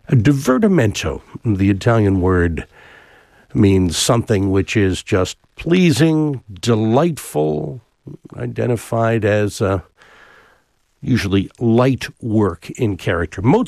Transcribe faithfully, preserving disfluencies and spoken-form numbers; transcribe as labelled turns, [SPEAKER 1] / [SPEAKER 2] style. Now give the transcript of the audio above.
[SPEAKER 1] Divertimento, the Italian word, means something which is just pleasing, delightful, identified as uh, usually light work in character. Mozart